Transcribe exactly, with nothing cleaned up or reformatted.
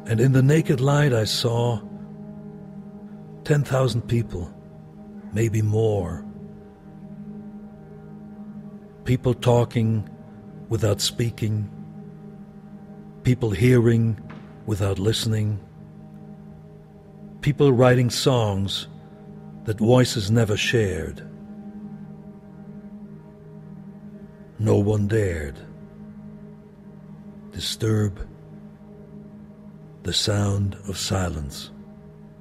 And in the naked light I saw ten thousand people, maybe more. People talking without speaking. People hearing without listening. People writing songs that voices never shared. No one dared disturb the sound of silence.